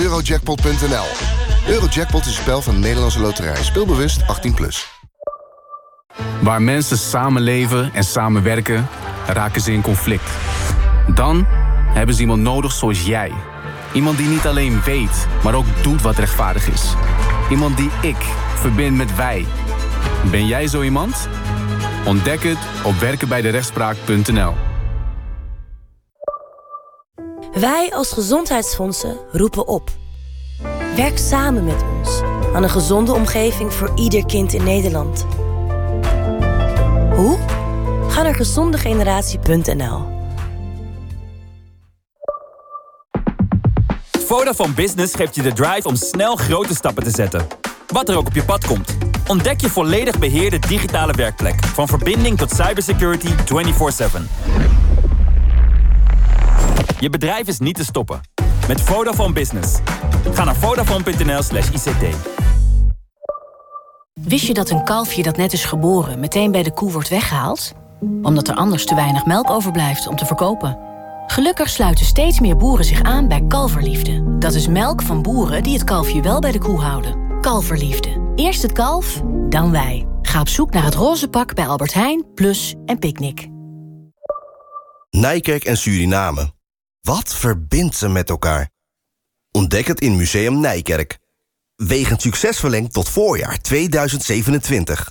Eurojackpot.nl. Eurojackpot is een spel van de Nederlandse Loterij. Speelbewust 18+. Waar mensen samenleven en samenwerken, raken ze in conflict. Dan hebben ze iemand nodig zoals jij. Iemand die niet alleen weet, maar ook doet wat rechtvaardig is. Iemand die ik verbind met wij. Ben jij zo iemand? Ontdek het op werkenbijderechtspraak.nl. Wij als gezondheidsfondsen roepen op. Werk samen met ons aan een gezonde omgeving voor ieder kind in Nederland. Hoe? Ga naar gezondegeneratie.nl. Vodafone Business geeft je de drive om snel grote stappen te zetten. Wat er ook op je pad komt. Ontdek je volledig beheerde digitale werkplek. Van verbinding tot cybersecurity 24/7. Je bedrijf is niet te stoppen. Met Vodafone Business. Ga naar vodafone.nl/ICT. Wist je dat een kalfje dat net is geboren meteen bij de koe wordt weggehaald? Omdat er anders te weinig melk overblijft om te verkopen. Gelukkig sluiten steeds meer boeren zich aan bij Kalverliefde. Dat is melk van boeren die het kalfje wel bij de koe houden. Kalverliefde. Eerst het kalf, dan wij. Ga op zoek naar het roze pak bij Albert Heijn, Plus en Picnic. Nijkerk en Suriname. Wat verbindt ze met elkaar? Ontdek het in Museum Nijkerk. Wegend succes verlengd tot voorjaar 2027.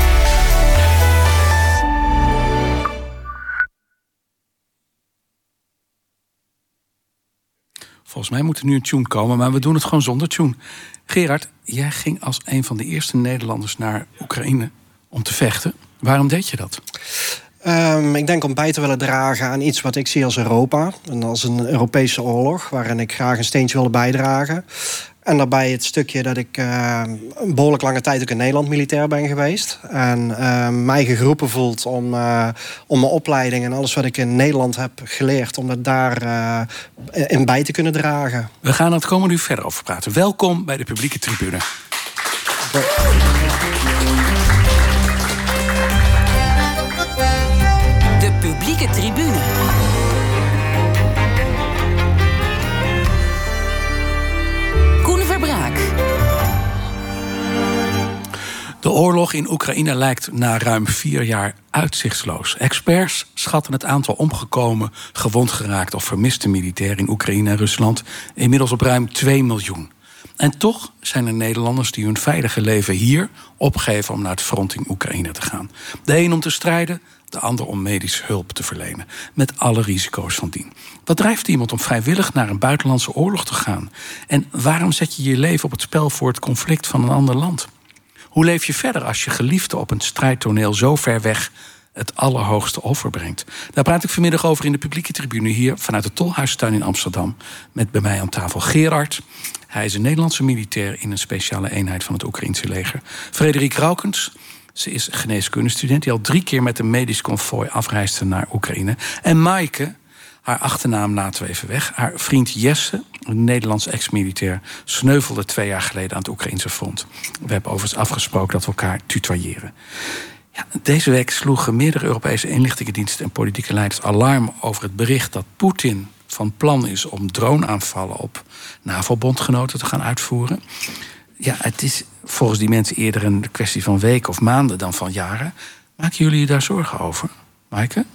Volgens mij moet er nu een tune komen, maar we doen het gewoon zonder tune. Gerard, jij ging als een van de eerste Nederlanders naar Oekraïne om te vechten. Waarom deed je dat? Ik denk om bij te willen dragen aan iets wat ik zie als Europa. En als een Europese oorlog, waarin ik graag een steentje wilde bijdragen. En daarbij het stukje dat ik een behoorlijk lange tijd ook in Nederland militair ben geweest. En mij geroepen voelt om mijn opleiding en alles wat ik in Nederland heb geleerd, om dat daar in bij te kunnen dragen. We gaan het komende uur verder over praten. Welkom bij de publieke tribune. De publieke tribune. Koen Verbraak. De oorlog in Oekraïne lijkt na ruim 4 jaar uitzichtsloos. Experts schatten het aantal omgekomen, gewond geraakt of vermiste militairen in Oekraïne en Rusland inmiddels op ruim 2 miljoen. En toch zijn er Nederlanders die hun veilige leven hier opgeven om naar het front in Oekraïne te gaan. De een om te strijden, de ander om medische hulp te verlenen. Met alle risico's van dien. Wat drijft iemand om vrijwillig naar een buitenlandse oorlog te gaan? En waarom zet je je leven op het spel voor het conflict van een ander land? Hoe leef je verder als je geliefde op een strijdtoneel zo ver weg het allerhoogste offer brengt? Daar praat ik vanmiddag over in de publieke tribune hier vanuit de Tolhuistuin in Amsterdam. Met bij mij aan tafel Gerard. Hij is een Nederlandse militair in een speciale eenheid van het Oekraïense leger. Frederik Raukens. Ze is geneeskundestudent die al 3 keer met een medisch konvooi afreisde naar Oekraïne. En Maaike, haar achternaam laten we even weg. Haar vriend Jesse, een Nederlands ex-militair, sneuvelde 2 jaar geleden aan het Oekraïense front. We hebben overigens afgesproken dat we elkaar tutoyeren. Ja, deze week sloegen meerdere Europese inlichtingendiensten en politieke leiders alarm over het bericht dat Poetin van plan is om droneaanvallen op NAVO-bondgenoten te gaan uitvoeren. Ja, het is volgens die mensen eerder een kwestie van weken of maanden dan van jaren. Maken jullie je daar zorgen over, Maaike?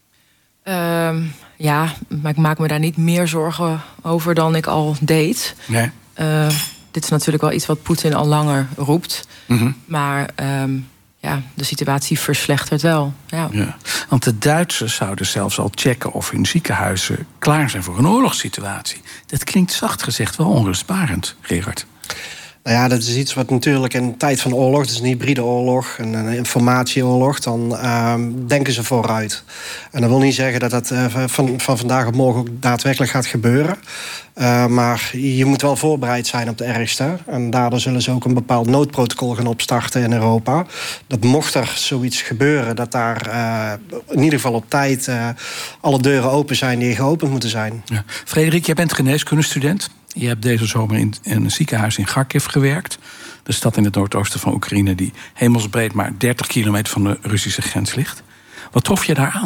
Ja, maar ik maak me daar niet meer zorgen over dan ik al deed. Nee. Dit is natuurlijk wel iets wat Poetin al langer roept. Mm-hmm. Maar ja, de situatie verslechtert wel. Ja. Ja, want de Duitsers zouden zelfs al checken of hun ziekenhuizen klaar zijn voor een oorlogssituatie. Dat klinkt zacht gezegd wel onrustbarend, Gerard. Nou ja, dat is iets wat natuurlijk in de tijd van oorlog, dus een hybride oorlog, een informatieoorlog, dan denken ze vooruit. En dat wil niet zeggen dat dat van vandaag op morgen ook daadwerkelijk gaat gebeuren. Maar je moet wel voorbereid zijn op de ergste. En daardoor zullen ze ook een bepaald noodprotocol gaan opstarten in Europa. Dat mocht er zoiets gebeuren, dat daar in ieder geval op tijd alle deuren open zijn die geopend moeten zijn. Ja. Frederik, jij bent geneeskundestudent. Je hebt deze zomer in een ziekenhuis in Kharkiv gewerkt. De stad in het noordoosten van Oekraïne die hemelsbreed maar 30 kilometer van de Russische grens ligt. Wat trof je daar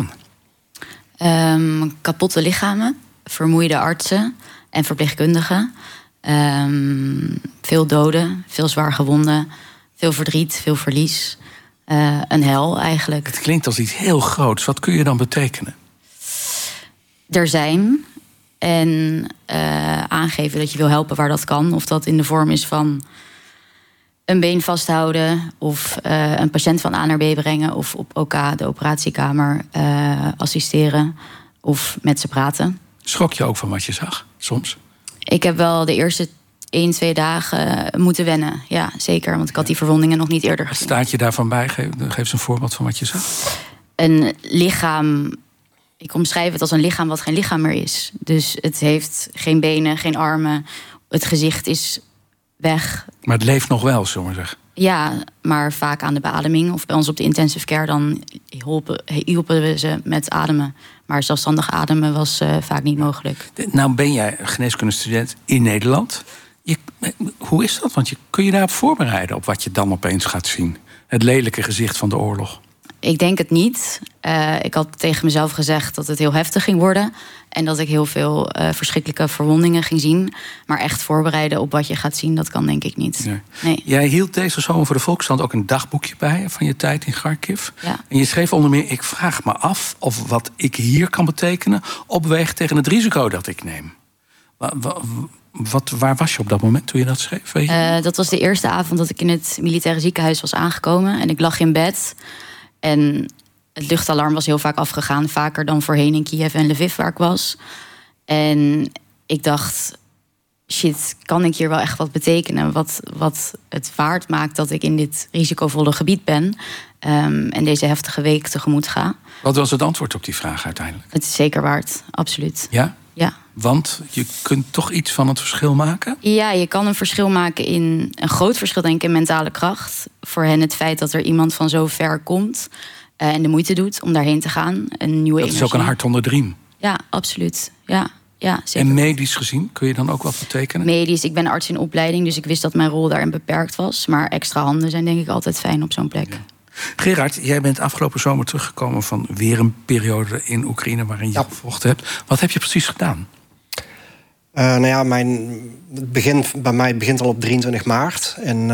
aan? Kapotte lichamen, vermoeide artsen en verpleegkundigen. Veel doden, veel zwaar gewonden, veel verdriet, veel verlies. Een hel eigenlijk. Het klinkt als iets heel groots. Wat kun je dan betekenen? Er zijn en aangeven dat je wil helpen waar dat kan. Of dat in de vorm is van een been vasthouden of een patiënt van A naar B brengen of op OK, de operatiekamer, assisteren of met ze praten. Schrok je ook van wat je zag, soms? Ik heb wel de eerste 1-2 dagen moeten wennen. Ja, zeker, want ik had die verwondingen nog niet eerder gezien. Staat je daarvan bij? Geef eens een voorbeeld van wat je zag. Een lichaam, ik omschrijf het als een lichaam wat geen lichaam meer is. Dus het heeft geen benen, geen armen. Het gezicht is weg. Maar het leeft nog wel, zullen we maar zeggen. Ja, maar vaak aan de beademing. Of bij ons op de intensive care, dan hielpen we ze met ademen. Maar zelfstandig ademen was vaak niet mogelijk. Nou ben jij geneeskundestudent in Nederland. Hoe is dat? Want kun je daarop voorbereiden op wat je dan opeens gaat zien? Het lelijke gezicht van de oorlog. Ik denk het niet. Ik had tegen mezelf gezegd dat het heel heftig ging worden. En dat ik heel veel verschrikkelijke verwondingen ging zien. Maar echt voorbereiden op wat je gaat zien, dat kan denk ik niet. Nee. Jij hield deze zomer voor de Volkskrant ook een dagboekje bij van je tijd in Kharkiv. Ja. En je schreef onder meer: ik vraag me af of wat ik hier kan betekenen opweegt tegen het risico dat ik neem. Waar was je op dat moment toen je dat schreef? Weet je? Dat was de eerste avond dat ik in het militaire ziekenhuis was aangekomen. En ik lag in bed. En het luchtalarm was heel vaak afgegaan. Vaker dan voorheen in Kiev en Lviv waar ik was. En ik dacht, shit, kan ik hier wel echt wat betekenen? Wat het waard maakt dat ik in dit risicovolle gebied ben. En deze heftige week tegemoet ga. Wat was het antwoord op die vraag uiteindelijk? Het is zeker waard, absoluut. Ja? Ja. Want je kunt toch iets van het verschil maken? Ja, je kan een verschil maken in een groot verschil, denk ik, in mentale kracht. Voor hen het feit dat er iemand van zo ver komt en de moeite doet om daarheen te gaan. Een nieuwe dat energie. is ook een hart onder de riem. Ja, absoluut. Ja, zeker. En medisch gezien, kun je dan ook wat betekenen? Medisch, ik ben arts in opleiding, dus ik wist dat mijn rol daarin beperkt was. Maar extra handen zijn denk ik altijd fijn op zo'n plek. Ja. Gerard, jij bent afgelopen zomer teruggekomen van weer een periode in Oekraïne waarin je gevochten hebt. Wat heb je precies gedaan? Het begin bij mij begint al op 23 maart in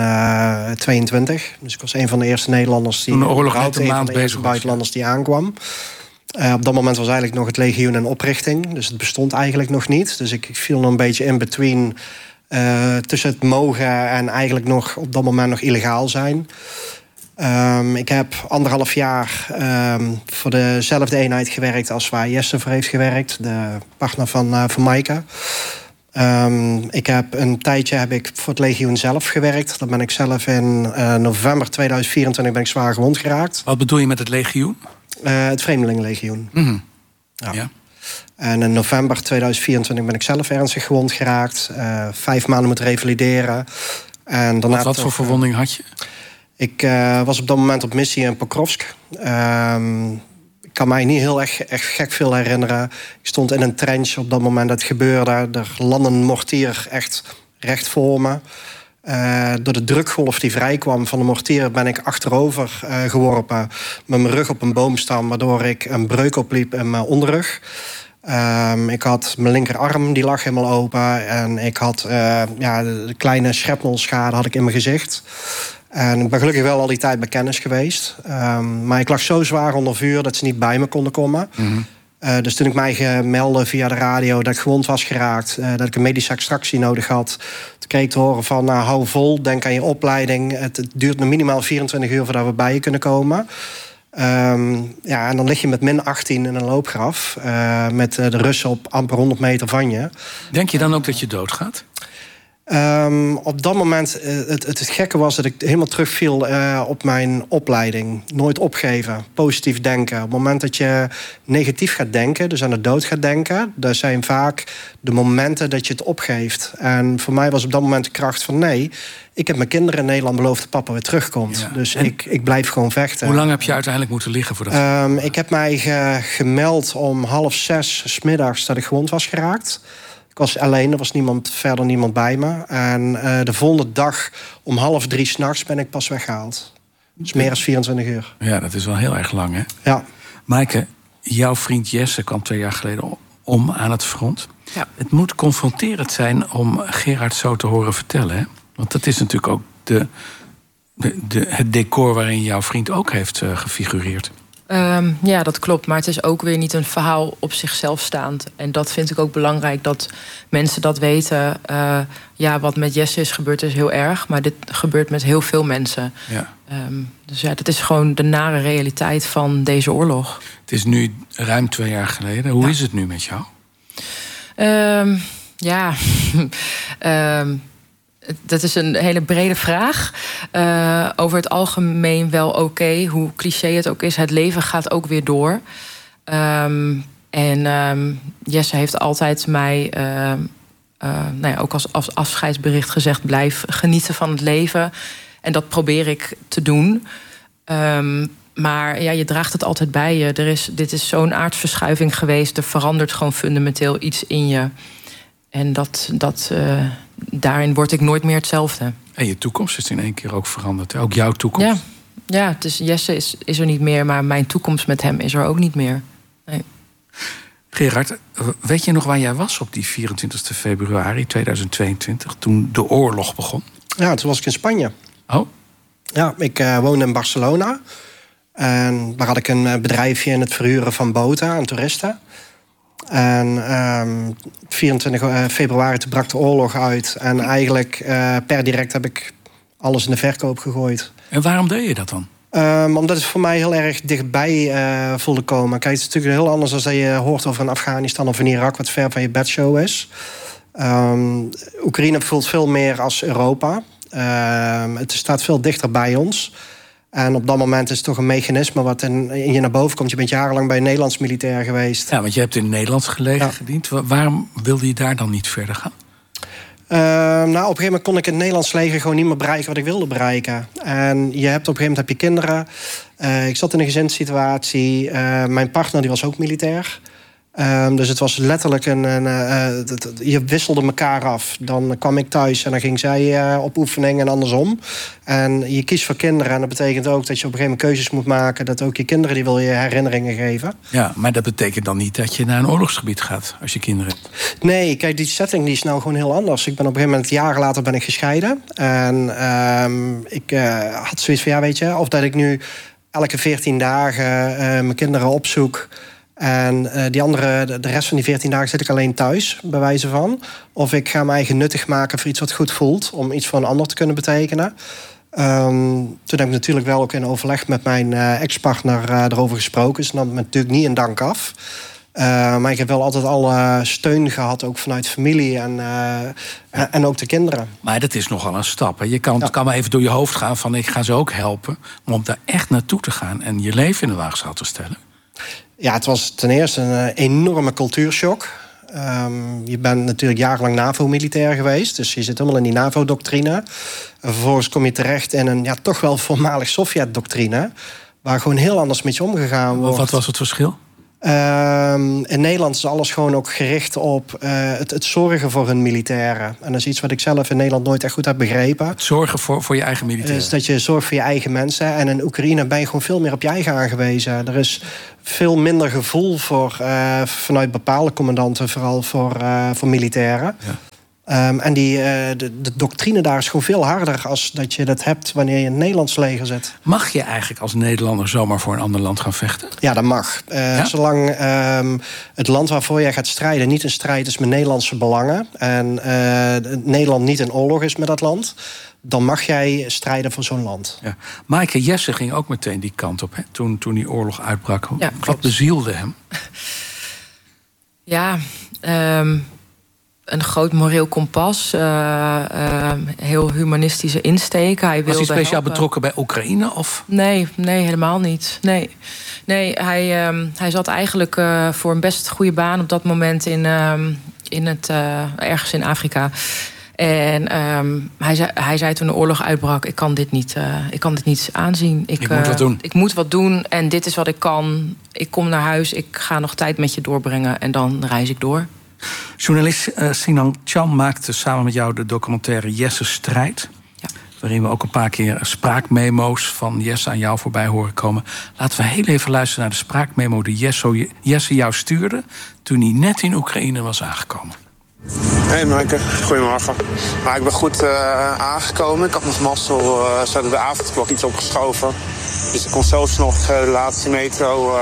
22. Dus ik was een van de eerste Nederlanders die... Toen de oorlog net een maand bezig was. Buitenlanders die aankwam. Op dat moment was eigenlijk nog het legioen in oprichting. Dus het bestond eigenlijk nog niet. Dus ik viel nog een beetje in between tussen het mogen en eigenlijk nog op dat moment nog illegaal zijn. Ik heb 1,5 jaar voor dezelfde eenheid gewerkt als waar Jesse voor heeft gewerkt. De partner van Maaike. Ik heb een tijdje voor het legioen zelf gewerkt. Dan ben ik zelf in november 2024 ben ik zwaar gewond geraakt. Wat bedoel je met het legioen? Het Vreemdelingenlegioen. Mm-hmm. Ja. En in november 2024 ben ik zelf ernstig gewond geraakt. 5 maanden moeten revalideren. En daarna wat voor verwonding had je? Ik was op dat moment op missie in Pokrovsk. Ik kan mij niet heel echt gek veel herinneren. Ik stond in een trench op dat moment dat het gebeurde. Er landde een mortier echt recht voor me. Door de drukgolf die vrijkwam van de mortier ben ik achterover geworpen. Met mijn rug op een boomstam, waardoor ik een breuk opliep in mijn onderrug. Ik had mijn linkerarm, die lag helemaal open. En ik had de kleine shrapnelschade had ik in mijn gezicht. En ik ben gelukkig wel al die tijd bij kennis geweest. Maar ik lag zo zwaar onder vuur dat ze niet bij me konden komen. Mm-hmm. Dus toen ik mij meldde via de radio dat ik gewond was geraakt, dat ik een medische extractie nodig had, toen kreeg ik te horen van hou vol, denk aan je opleiding. Het duurt nog minimaal 24 uur voordat we bij je kunnen komen. En dan lig je met -18 in een loopgraf. Met de Russen op amper 100 meter van je. Denk je dan ook dat je doodgaat? Op dat moment, het gekke was dat ik helemaal terugviel op mijn opleiding. Nooit opgeven, positief denken. Op het moment dat je negatief gaat denken, dus aan de dood gaat denken, dat zijn vaak de momenten dat je het opgeeft. En voor mij was op dat moment de kracht van nee, ik heb mijn kinderen in Nederland beloofd dat papa weer terugkomt. Ja. Dus ik blijf gewoon vechten. Hoe lang heb je uiteindelijk moeten liggen voor dat? Ik heb mij gemeld om 5:30 's dat ik gewond was geraakt. Ik was alleen, er was verder niemand bij me. En de volgende dag om 2:30 s'nachts ben ik pas weggehaald. Dus meer dan 24 uur. Ja, dat is wel heel erg lang, hè? Ja. Maaike, jouw vriend Jesse kwam 2 jaar geleden om aan het front. Ja. Het moet confronterend zijn om Gerard zo te horen vertellen. Hè? Want dat is natuurlijk ook het decor waarin jouw vriend ook heeft gefigureerd. Ja, dat klopt. Maar het is ook weer niet een verhaal op zichzelf staand. En dat vind ik ook belangrijk, dat mensen dat weten. Wat met Jesse is gebeurd is heel erg. Maar dit gebeurt met heel veel mensen. Ja. Dus dat is gewoon de nare realiteit van deze oorlog. Het is nu ruim 2 jaar geleden. Hoe is het nu met jou? Dat is een hele brede vraag. Over het algemeen wel oké. Hoe cliché het ook is, het leven gaat ook weer door. Jesse heeft altijd mij ook als afscheidsbericht gezegd: blijf genieten van het leven. En dat probeer ik te doen. Maar je draagt het altijd bij je. Dit is zo'n aardverschuiving geweest. Er verandert gewoon fundamenteel iets in je. En daarin word ik nooit meer hetzelfde. En je toekomst is in één keer ook veranderd. Ook jouw toekomst. Ja, dus Jesse is er niet meer, maar mijn toekomst met hem is er ook niet meer. Nee. Gerard, weet je nog waar jij was op die 24 februari 2022... toen de oorlog begon? Ja, toen was ik in Spanje. Oh? Ja, ik woonde in Barcelona. En daar had ik een bedrijfje in het verhuren van boten aan toeristen. En 24 februari toen brak de oorlog uit. En eigenlijk per direct heb ik alles in de verkoop gegooid. En waarom deed je dat dan? Omdat het voor mij heel erg dichtbij voelde komen. Kijk, het is natuurlijk heel anders dan dat je hoort over een Afghanistan of een Irak, wat ver van je bedshow is. Oekraïne voelt veel meer als Europa. Het staat veel dichter bij ons. En op dat moment is het toch een mechanisme wat in je naar boven komt. Je bent jarenlang bij een Nederlands militair geweest. Ja, want je hebt in het Nederlands gediend. Waarom wilde je daar dan niet verder gaan? Op een gegeven moment kon ik in het Nederlands leger gewoon niet meer bereiken wat ik wilde bereiken. En je hebt op een gegeven moment heb je kinderen. Ik zat in een gezinssituatie. Mijn partner die was ook militair. Dus het was letterlijk je wisselde elkaar af. Dan kwam ik thuis en dan ging zij op oefening en andersom. En je kiest voor kinderen en dat betekent ook dat je op een gegeven moment keuzes moet maken. Dat ook je kinderen, die wil je herinneringen geven. Ja, maar dat betekent dan niet dat je naar een oorlogsgebied gaat als je kinderen hebt? Nee, kijk, die setting die is nou gewoon heel anders. Ik ben op een gegeven moment, jaren later ben ik gescheiden. En ik had zoiets van, weet je, of dat ik nu elke 14 dagen mijn kinderen opzoek. En de rest van die 14 dagen zit ik alleen thuis, bij wijze van. Of ik ga me eigen nuttig maken voor iets wat goed voelt, om iets voor een ander te kunnen betekenen. Toen heb ik natuurlijk wel ook in overleg met mijn ex-partner erover gesproken. Ze nam me natuurlijk niet in dank af. Maar ik heb wel altijd alle steun gehad, ook vanuit familie en ook de kinderen. Maar dat is nogal een stap. Hè? Het kan maar even door je hoofd gaan van ik ga ze ook helpen. Maar om daar echt naartoe te gaan en je leven in de waagschaal te stellen. Ja, het was ten eerste een enorme cultuurshock. Je bent natuurlijk jarenlang NAVO-militair geweest. Dus je zit helemaal in die NAVO-doctrine. En vervolgens kom je terecht in een toch wel voormalig Sovjet-doctrine. Waar gewoon heel anders met je omgegaan wordt. Wat was het verschil? In Nederland is alles gewoon ook gericht op het zorgen voor hun militairen. En dat is iets wat ik zelf in Nederland nooit echt goed heb begrepen. Het zorgen voor je eigen militairen. Dus dat je zorgt voor je eigen mensen. En in Oekraïne ben je gewoon veel meer op je eigen aangewezen. Er is veel minder gevoel voor vanuit bepaalde commandanten, vooral voor militairen. Ja. En de doctrine daar is gewoon veel harder als dat je dat hebt wanneer je in het Nederlands leger zit. Mag je eigenlijk als Nederlander zomaar voor een ander land gaan vechten? Ja, dat mag. Zolang het land waarvoor jij gaat strijden niet een strijd is met Nederlandse belangen en Nederland niet in oorlog is met dat land, dan mag jij strijden voor zo'n land. Ja. Maaike Jesse ging ook meteen die kant op, hè? Toen die oorlog uitbrak. Ja, wat bezielde hem? Ja, een groot moreel kompas, heel humanistische insteek. Hij wilde was hij speciaal betrokken bij Oekraïne? Of? Nee, helemaal niet. Nee, hij zat eigenlijk voor een best goede baan op dat moment ergens in Afrika. En hij zei toen de oorlog uitbrak, ik kan dit niet aanzien. Ik moet wat doen. Ik moet wat doen en dit is wat ik kan. Ik kom naar huis, ik ga nog tijd met je doorbrengen en dan reis ik door. Journalist Sinan Chan maakte samen met jou de documentaire Jesse Strijd. Ja. waarin we ook een paar keer spraakmemo's van Jesse aan jou voorbij horen komen. Laten we heel even luisteren naar de spraakmemo die Jesse jou stuurde toen hij net in Oekraïne was aangekomen. Hey Maaike, goedemorgen. Maar ik ben goed aangekomen. Ik had nog mazzel, ze hadden de avondklok iets opgeschoven. Dus ik kon zelfs nog de laatste metro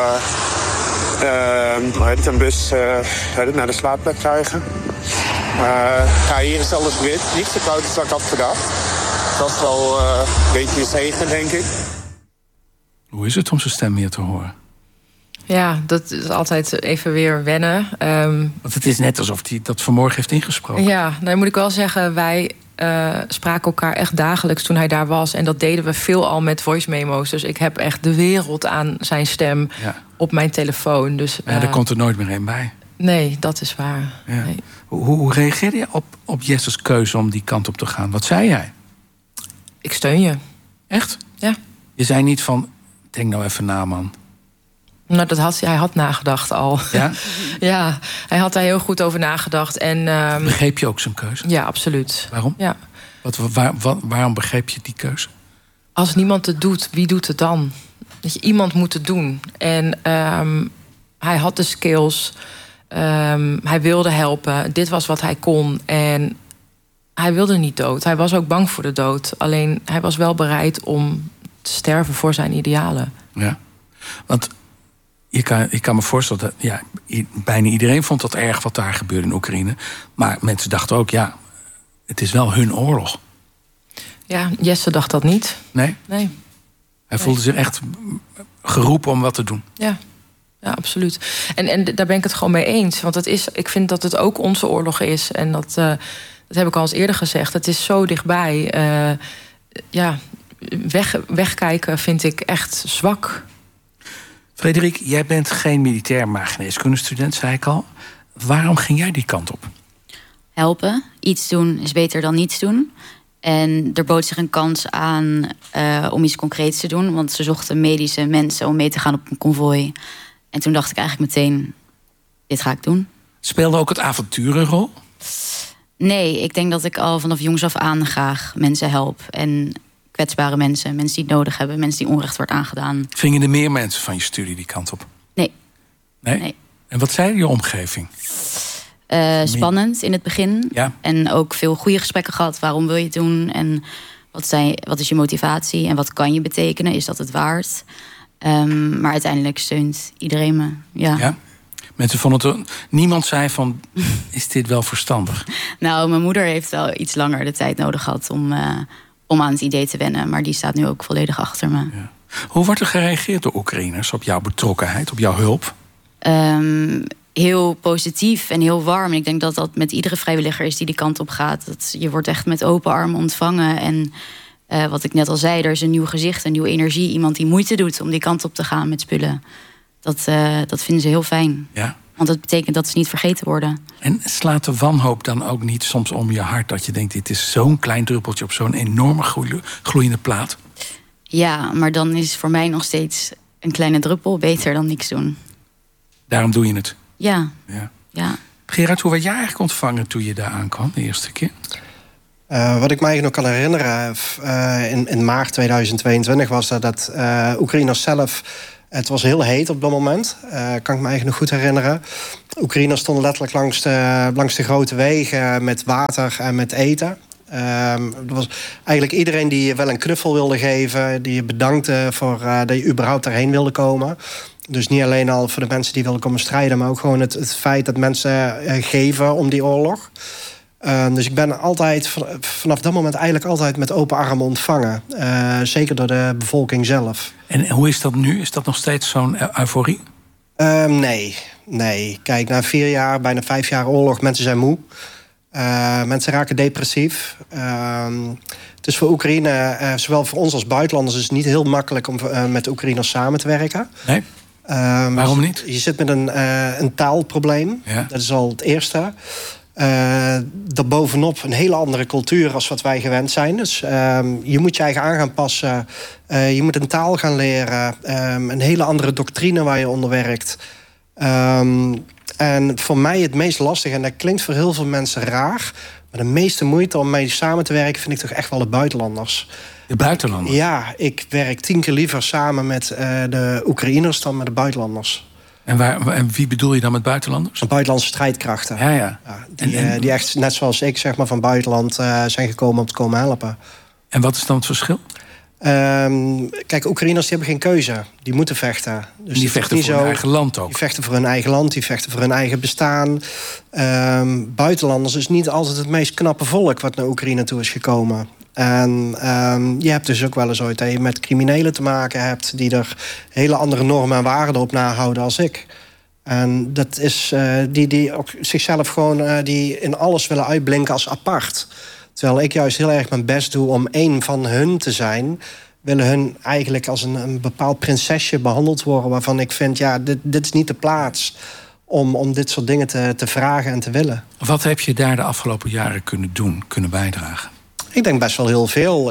een bus naar de slaapplek krijgen. Hier is alles wit, niet zo koud als ik had gedacht. Dat is wel een beetje een zegen, denk ik. Hoe is het om zijn stem weer te horen? Ja, dat is altijd even weer wennen. Want het is net alsof hij dat vanmorgen heeft ingesproken. Ja, dan moet ik wel zeggen, wij spraken elkaar echt dagelijks toen hij daar was. En dat deden we veelal met voice memo's. Dus ik heb echt de wereld aan zijn stem op mijn telefoon. Dus, daar komt er nooit meer een bij. Nee, dat is waar. Ja. Nee. Hoe reageerde je op Jesse's keuze om die kant op te gaan? Wat zei jij? Ik steun je. Echt? Ja. Je zei niet van, denk nou even na, man. Nou, hij had nagedacht al. Ja? Ja, hij had daar heel goed over nagedacht. En, begreep je ook zijn keuze? Ja, absoluut. Waarom? Ja. Waarom begreep je die keuze? Als niemand het doet, wie doet het dan? Dat je iemand moet het doen. En hij had de skills. Hij wilde helpen. Dit was wat hij kon. En hij wilde niet dood. Hij was ook bang voor de dood. Alleen hij was wel bereid om te sterven voor zijn idealen. Ja, want ik kan me voorstellen dat bijna iedereen vond dat erg wat daar gebeurde in Oekraïne. Maar mensen dachten ook, het is wel hun oorlog. Ja, Jesse dacht dat niet. Nee? Nee. Hij voelde zich echt geroepen om wat te doen. Ja, absoluut. En daar ben ik het gewoon mee eens. Want ik vind dat het ook onze oorlog is. En dat heb ik al eens eerder gezegd. Het is zo dichtbij. Wegkijken vind ik echt zwak. Frederik, jij bent geen militair, maar geneeskundestudent, zei ik al. Waarom ging jij die kant op? Helpen. Iets doen is beter dan niets doen. En er bood zich een kans aan om iets concreets te doen. Want ze zochten medische mensen om mee te gaan op een konvooi. En toen dacht ik eigenlijk meteen, dit ga ik doen. Speelde ook het avontuur een rol? Nee, ik denk dat ik al vanaf jongs af aan graag mensen help. En kwetsbare mensen die het nodig hebben. Mensen die onrecht wordt aangedaan. Gingen er meer mensen van je studie die kant op? Nee. Nee? En wat zei je omgeving? Spannend in het begin. Ja. En ook veel goede gesprekken gehad. Waarom wil je het doen? En wat is je motivatie? En wat kan je betekenen? Is dat het waard? Maar uiteindelijk steunt iedereen me. Ja. Mensen vonden het... Niemand zei van, is dit wel verstandig? Nou, mijn moeder heeft wel iets langer de tijd nodig gehad om aan het idee te wennen. Maar die staat nu ook volledig achter me. Ja. Hoe wordt er gereageerd door Oekraïners op jouw betrokkenheid, op jouw hulp? Heel positief en heel warm. Ik denk dat dat met iedere vrijwilliger is die kant op gaat. Je wordt echt met open armen ontvangen. En wat ik net al zei, er is een nieuw gezicht, een nieuwe energie. Iemand die moeite doet om die kant op te gaan met spullen. Dat vinden ze heel fijn. Ja. Want dat betekent dat ze niet vergeten worden. En slaat de wanhoop dan ook niet soms om je hart? Dat je denkt, dit is zo'n klein druppeltje op zo'n enorme gloeiende plaat. Ja, maar dan is voor mij nog steeds een kleine druppel beter dan niks doen. Daarom doe je het? Ja. Gerard, hoe werd jij eigenlijk ontvangen toen je daar aankwam de eerste keer? Wat ik me eigenlijk nog kan herinneren, in maart 2022 was dat Oekraïners zelf... Het was heel heet op dat moment, kan ik me eigenlijk nog goed herinneren. Oekraïners stonden letterlijk langs de grote wegen met water en met eten. Er was eigenlijk iedereen die je wel een knuffel wilde geven, die je bedankte voor dat je überhaupt daarheen wilde komen. Dus niet alleen al voor de mensen die wilden komen strijden, maar ook gewoon het feit dat mensen geven om die oorlog. Dus ik ben altijd vanaf dat moment eigenlijk altijd met open armen ontvangen. Zeker door de bevolking zelf. En hoe is dat nu? Is dat nog steeds zo'n euforie? Nee. Kijk, na 4 jaar, bijna 5 jaar oorlog, mensen zijn moe. Mensen raken depressief. Het is voor Oekraïne, zowel voor ons als buitenlanders, is het niet heel makkelijk om met Oekraïners samen te werken. Nee? Waarom niet? Je zit met een taalprobleem. Ja. Dat is al het eerste. Daarbovenop een hele andere cultuur als wat wij gewend zijn. Dus je moet je eigen aan gaan passen. Je moet een taal gaan leren. Een hele andere doctrine waar je onder werkt. En voor mij het meest lastige, en dat klinkt voor heel veel mensen raar, Maar de meeste moeite om mee samen te werken vind ik toch echt wel de buitenlanders. De buitenlanders? Ja, ik werk 10 keer liever samen met de Oekraïners dan met de buitenlanders. En wie bedoel je dan met buitenlanders? De buitenlandse strijdkrachten. Ja. Die echt, net zoals ik, zeg maar, van buitenland zijn gekomen om te komen helpen. En wat is dan het verschil? Kijk, Oekraïners die hebben geen keuze. Die moeten vechten. Dus die vechten voor hun eigen land ook. Die vechten voor hun eigen land, die vechten voor hun eigen bestaan. Buitenlanders is niet altijd het meest knappe volk wat naar Oekraïne toe is gekomen. En je hebt dus ook wel eens ooit dat je met criminelen te maken hebt die er hele andere normen en waarden op nahouden als ik. En dat is die ook zichzelf gewoon die in alles willen uitblinken als apart. Terwijl ik juist heel erg mijn best doe om één van hun te zijn, willen hun eigenlijk als een bepaald prinsesje behandeld worden, waarvan ik vind, ja, dit is niet de plaats om dit soort dingen te vragen en te willen. Wat heb je daar de afgelopen jaren kunnen bijdragen? Ik denk best wel heel veel.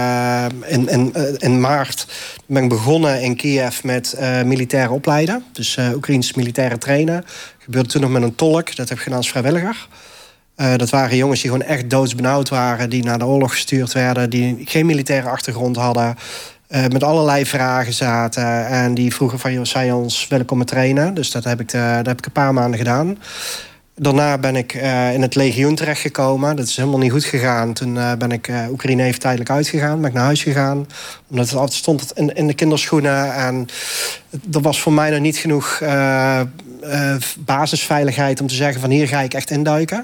In maart ben ik begonnen in Kiev met militaire opleiden. Dus Oekraïens militaire trainen. Dat gebeurde toen nog met een tolk. Dat heb ik gedaan als vrijwilliger. Dat waren jongens die gewoon echt doodsbenauwd waren, die naar de oorlog gestuurd werden, die geen militaire achtergrond hadden, met allerlei vragen zaten. En die vroegen van, zou je ons willen komen trainen? Dus dat heb ik een paar maanden gedaan. Daarna ben ik in het legioen terechtgekomen. Dat is helemaal niet goed gegaan. Toen ben ik Oekraïne even tijdelijk uitgegaan. Ben ik naar huis gegaan. Omdat het stond in de kinderschoenen. En er was voor mij nog niet genoeg basisveiligheid om te zeggen van, hier ga ik echt induiken.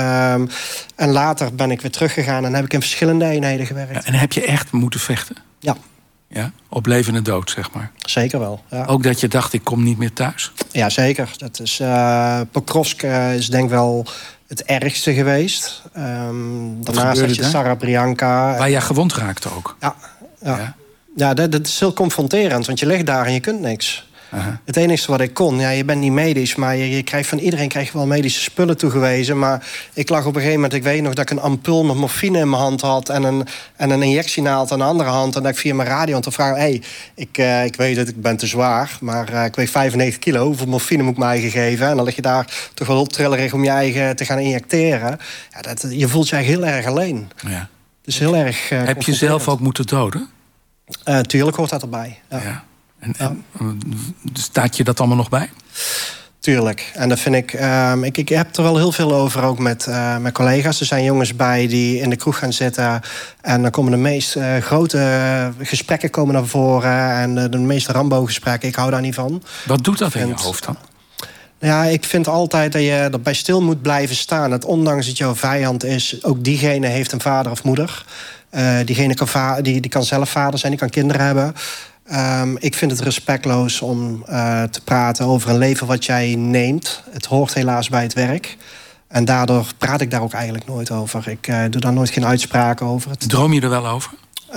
En later ben ik weer teruggegaan en heb ik in verschillende eenheden gewerkt. Ja, en heb je echt moeten vechten? Ja. Op leven en dood, zeg maar? Zeker wel, ja. Ook dat je dacht, ik kom niet meer thuis? Ja, zeker. Dat is, Pokrovsk is denk ik wel het ergste geweest. Daarnaast had je Sarabrianka. Waar jij gewond raakte ook? Ja, dat is heel confronterend, want je ligt daar en je kunt niks. Het enige wat ik kon, je bent niet medisch, maar je krijgt van iedereen wel medische spullen toegewezen. Maar ik lag op een gegeven moment, ik weet nog dat ik een ampul met morfine in mijn hand had en een injectienaald aan de andere hand. En dat ik via mijn radio aan te vragen, ik weet het, ik ben te zwaar, maar ik weeg 95 kilo, hoeveel morfine moet ik mijn eigen geven? En dan lig je daar toch wel heel trillerig om je eigen te gaan injecteren. Ja, je voelt je eigenlijk heel erg alleen. Ja. Dus heel erg. Heb je zelf ook moeten doden? Tuurlijk hoort dat erbij. Ja. En staat je dat allemaal nog bij? Tuurlijk. En dat vind ik. Ik heb er wel heel veel over ook met mijn collega's. Er zijn jongens bij die in de kroeg gaan zitten. En dan komen de meest grote gesprekken naar voren. En de meest Rambo-gesprekken. Ik hou daar niet van. Wat doet dat in je hoofd dan? Ja, ik vind altijd dat je erbij stil moet blijven staan. Dat ondanks dat jouw vijand is, ook diegene heeft een vader of moeder. Diegene die kan zelf vader zijn, die kan kinderen hebben. Ik vind het respectloos om te praten over een leven wat jij neemt. Het hoort helaas bij het werk. En daardoor praat ik daar ook eigenlijk nooit over. Ik doe daar nooit geen uitspraken over. Droom je er wel over?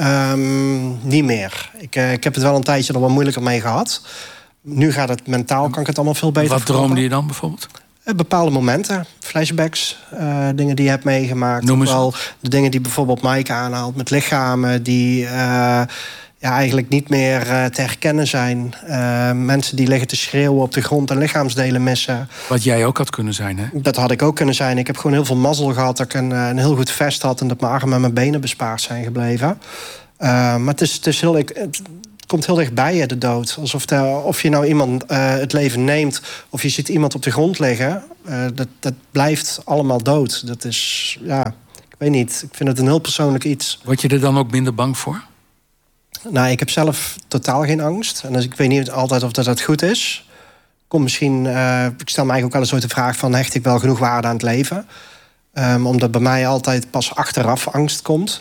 Niet meer. Ik heb het wel een tijdje er wat moeilijker mee gehad. Nu gaat het mentaal, kan ik het allemaal veel beter Wat droomde je dan bijvoorbeeld? Bepaalde momenten, flashbacks, dingen die je hebt meegemaakt. Noem eens. Wel de dingen die bijvoorbeeld Maaike aanhaalt met lichamen die eigenlijk niet meer te herkennen zijn. Mensen die liggen te schreeuwen op de grond en lichaamsdelen missen. Wat jij ook had kunnen zijn, hè? Dat had ik ook kunnen zijn. Ik heb gewoon heel veel mazzel gehad dat ik een heel goed vest had en dat mijn armen en mijn benen bespaard zijn gebleven. Maar het komt heel dichtbij je, de dood. Alsof of je nou iemand het leven neemt of je ziet iemand op de grond liggen. Dat blijft allemaal dood. Dat is, ik weet niet. Ik vind het een heel persoonlijk iets. Word je er dan ook minder bang voor? Nou, ik heb zelf totaal geen angst. En dus ik weet niet altijd of dat goed is. Ik stel me eigenlijk ook wel eens ooit de vraag van, hecht ik wel genoeg waarde aan het leven? Omdat bij mij altijd pas achteraf angst komt.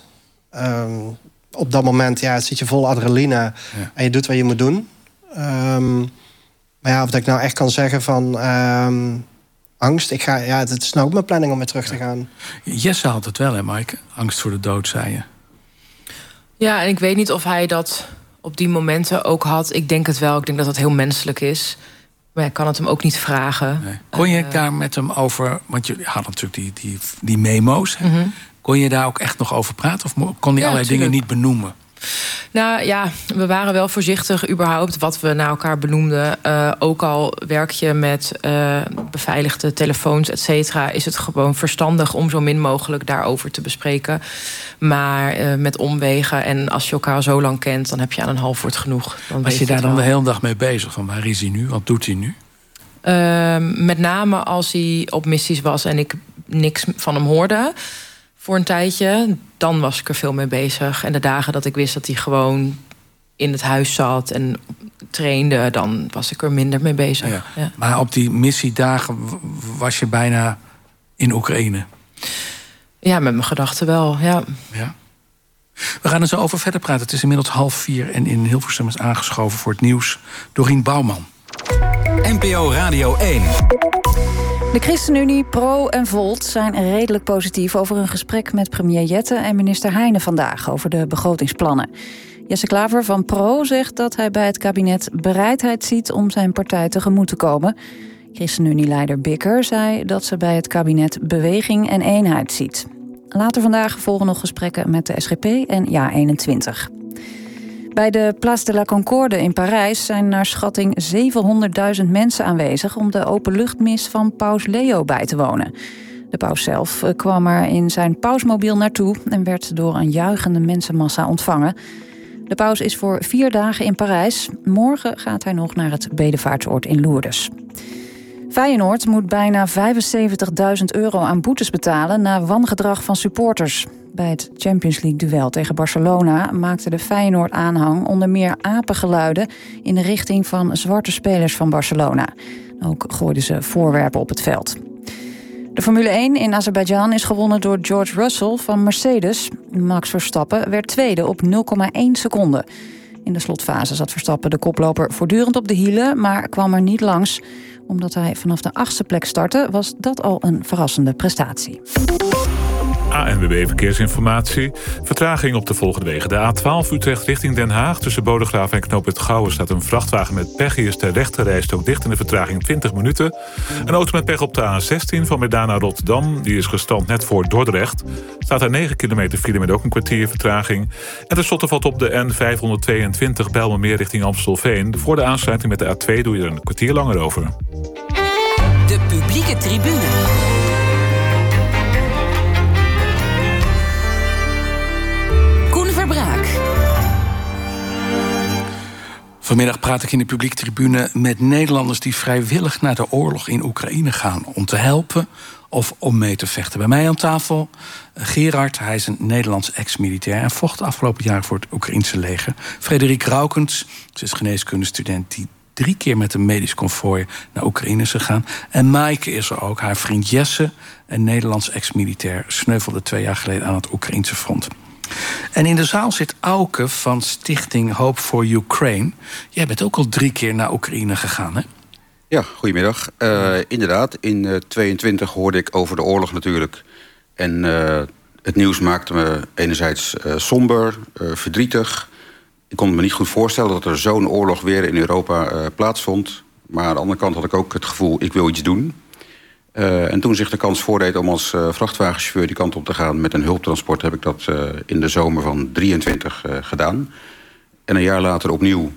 Op dat moment zit je vol adrenaline en je doet wat je moet doen. Maar of dat ik nou echt kan zeggen van angst. Het is nou ook mijn planning om weer terug te gaan. Jesse had het wel, hè, Maaike? Angst voor de dood, zei je. Ja, en ik weet niet of hij dat op die momenten ook had. Ik denk het wel. Ik denk dat dat heel menselijk is. Maar ik kan het hem ook niet vragen. Nee. Kon je daar met hem over... Want je had natuurlijk die memo's. Mm-hmm. Kon je daar ook echt nog over praten? Of kon hij allerlei dingen niet benoemen? Nou ja, we waren wel voorzichtig überhaupt wat we naar elkaar benoemden. Ook al werk je met beveiligde telefoons, et cetera, is het gewoon verstandig om zo min mogelijk daarover te bespreken. Maar met omwegen en als je elkaar zo lang kent, dan heb je aan een half woord genoeg. Was je daar dan de hele dag mee bezig? Van waar is hij nu? Wat doet hij nu? Met name als hij op missies was en ik niks van hem hoorde voor een tijdje, dan was ik er veel mee bezig. En de dagen dat ik wist dat hij gewoon in het huis zat en trainde, dan was ik er minder mee bezig. Ja. Ja. Maar op die missiedagen was je bijna in Oekraïne? Ja, met mijn gedachten wel, ja. We gaan er zo over verder praten. Het is inmiddels 3:30 en in Hilversum is aangeschoven voor het nieuws Dorien Bouwman. NPO Radio 1. De ChristenUnie, Pro en Volt zijn redelijk positief over een gesprek met premier Jette en minister Heijnen vandaag over de begrotingsplannen. Jesse Klaver van Pro zegt dat hij bij het kabinet bereidheid ziet om zijn partij tegemoet te komen. ChristenUnie-leider Bikker zei dat ze bij het kabinet beweging en eenheid ziet. Later vandaag volgen nog gesprekken met de SGP en JA21. Bij de Place de la Concorde in Parijs zijn naar schatting 700.000 mensen aanwezig om de openluchtmis van paus Leo bij te wonen. De paus zelf kwam er in zijn pausmobiel naartoe en werd door een juichende mensenmassa ontvangen. De paus is voor 4 dagen in Parijs. Morgen gaat hij nog naar het bedevaartsoord in Lourdes. Feyenoord moet bijna €75.000 aan boetes betalen na wangedrag van supporters. Bij het Champions League-duel tegen Barcelona maakte de Feyenoord-aanhang onder meer apengeluiden in de richting van zwarte spelers van Barcelona. Ook gooiden ze voorwerpen op het veld. De Formule 1 in Azerbeidzjan is gewonnen door George Russell van Mercedes. Max Verstappen werd tweede op 0,1 seconde. In de slotfase zat Verstappen de koploper voortdurend op de hielen, maar kwam er niet langs. Omdat hij vanaf de 8e plek startte, was dat al een verrassende prestatie. ANWB Verkeersinformatie. Vertraging op de volgende wegen. De A12 Utrecht richting Den Haag. Tussen Bodegraven en Knooppunt Gouwen staat een vrachtwagen met pech. Hier is de rechterrijstrook dicht in de vertraging 20 minuten. Een auto met pech op de A16 van Breda naar Rotterdam. Die is gestrand net voor Dordrecht. Staat er 9 kilometer file met ook een kwartier vertraging. En tenslotte valt op de N522 Bijlmermeer richting Amstelveen. Voor de aansluiting met de A2 doe je er een kwartier langer over. De publieke tribune. Vanmiddag praat ik in de publieke tribune met Nederlanders die vrijwillig naar de oorlog in Oekraïne gaan om te helpen of om mee te vechten. Bij mij aan tafel Gerard, hij is een Nederlands ex-militair en vocht afgelopen jaar voor het Oekraïense leger. Frederik Raukens, ze is geneeskundestudent die 3 keer met een medisch konvooi naar Oekraïne is gegaan. En Maaike is er ook, haar vriend Jesse, een Nederlands ex-militair, sneuvelde 2 jaar geleden aan het Oekraïense front. En in de zaal zit Auke van Stichting Hope for Ukraine. Jij bent ook al 3 keer naar Oekraïne gegaan, hè? Ja, goedemiddag. Inderdaad, in 2022 hoorde ik over de oorlog natuurlijk. En het nieuws maakte me enerzijds somber, verdrietig. Ik kon me niet goed voorstellen dat er zo'n oorlog weer in Europa plaatsvond. Maar aan de andere kant had ik ook het gevoel, ik wil iets doen. En toen zich de kans voordeed om als vrachtwagenchauffeur die kant op te gaan met een hulptransport, heb ik dat in de zomer van 23 gedaan. En een jaar later opnieuw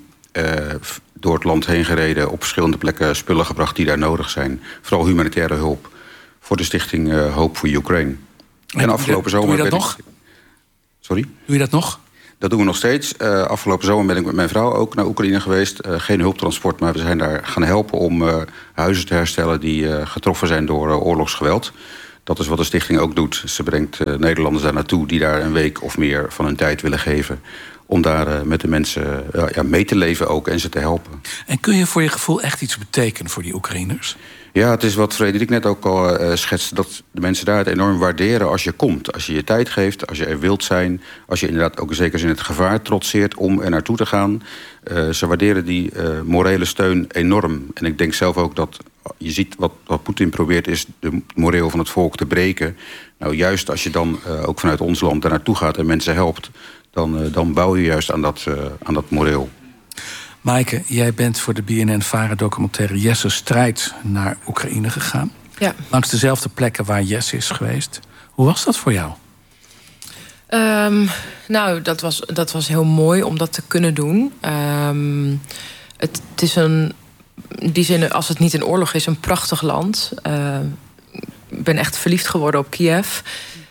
door het land heen gereden, op verschillende plekken spullen gebracht die daar nodig zijn. Vooral humanitaire hulp voor de stichting Hope for Ukraine. En afgelopen zomer... Doe je dat nog? Sorry? Doe je dat nog? Dat doen we nog steeds. Afgelopen zomer ben ik met mijn vrouw ook naar Oekraïne geweest. Geen hulptransport, maar we zijn daar gaan helpen om huizen te herstellen die getroffen zijn door oorlogsgeweld. Dat is wat de stichting ook doet. Ze brengt Nederlanders daar naartoe die daar een week of meer van hun tijd willen geven. Om daar met de mensen mee te leven ook en ze te helpen. En kun je voor je gevoel echt iets betekenen voor die Oekraïners? Ja, het is wat Frederik net ook al schetste, dat de mensen daar het enorm waarderen als je komt. Als je je tijd geeft, als je er wilt zijn. Als je inderdaad ook zeker in het gevaar trotseert om er naartoe te gaan. Ze waarderen die morele steun enorm. En ik denk zelf ook dat je ziet wat Poetin probeert is de moreel van het volk te breken. Nou, juist als je dan ook vanuit ons land daar naartoe gaat en mensen helpt, dan bouw je juist aan dat moreel. Maaike, jij bent voor de BNN-Vara-documentaire Jesse Strijd naar Oekraïne gegaan. Ja. Langs dezelfde plekken waar Jesse is geweest. Hoe was dat voor jou? Nou, dat was heel mooi om dat te kunnen doen. Het is in die zin, als het niet in oorlog is, een prachtig land. Ik ben echt verliefd geworden op Kiev.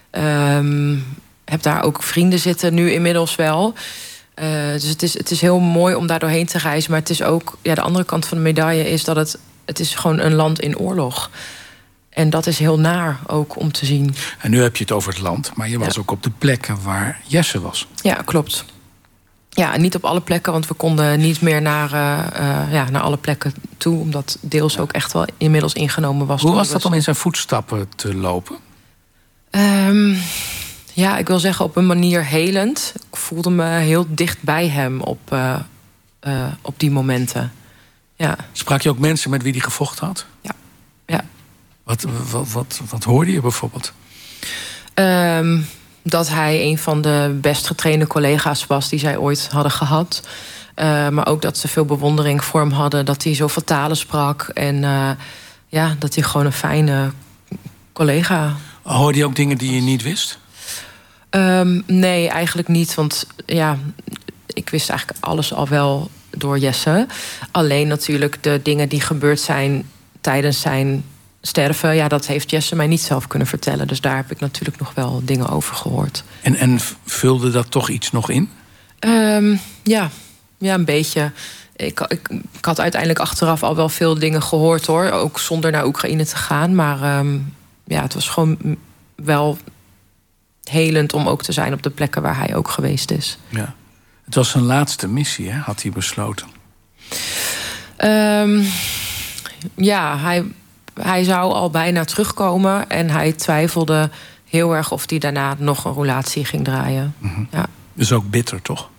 Heb daar ook vrienden zitten, nu inmiddels wel. Dus het is heel mooi om daar doorheen te reizen. Maar het is ook, de andere kant van de medaille is dat het is gewoon een land in oorlog. En dat is heel naar ook om te zien. En nu heb je het over het land, maar je was ook op de plekken waar Jesse was. Ja, klopt. Ja, en niet op alle plekken, want we konden niet meer naar alle plekken toe. Omdat deels ook echt wel inmiddels ingenomen was. Hoe was dat om in zijn voetstappen te lopen? Ik wil zeggen op een manier helend. Ik voelde me heel dicht bij hem op die momenten. Ja. Sprak je ook mensen met wie hij gevochten had? Ja. Wat hoorde je bijvoorbeeld? Dat hij een van de best getrainde collega's was die zij ooit hadden gehad. Maar ook dat ze veel bewondering voor hem hadden. Dat hij zoveel talen sprak. En dat hij gewoon een fijne collega. Hoorde je ook dingen die je niet wist? Nee, eigenlijk niet. Want ik wist eigenlijk alles al wel door Jesse. Alleen natuurlijk de dingen die gebeurd zijn tijdens zijn sterven, dat heeft Jesse mij niet zelf kunnen vertellen. Dus daar heb ik natuurlijk nog wel dingen over gehoord. En vulde dat toch iets nog in? Ja, een beetje. Ik had uiteindelijk achteraf al wel veel dingen gehoord, hoor. Ook zonder naar Oekraïne te gaan. Maar het was gewoon wel helend om ook te zijn op de plekken waar hij ook geweest is. Ja. Het was zijn laatste missie, hè? Had hij besloten. Hij zou al bijna terugkomen. En hij twijfelde heel erg of hij daarna nog een roulatie ging draaien. Mm-hmm. Ja. Dus ook bitter, toch?